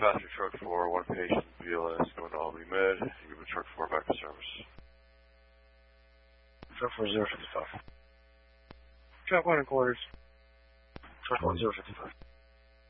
passenger truck 4, 1 patient, BLS, going to Albany Med. You give truck 4 back to service. Truck 4 055. Truck 1 in quarters. Truck 1 055.